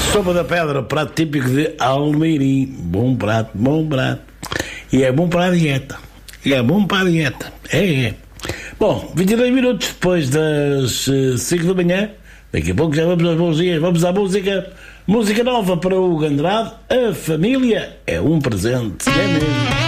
Sopa da pedra, prato típico de Almeirim. Bom prato, bom prato. E é bom para a dieta. É bom para a dieta. É. Bom, 22 minutos depois das 5 da manhã. Daqui a pouco já vamos aos bons dias. Vamos à música. Música nova para o Hugo Andrade. A família é um presente. É mesmo.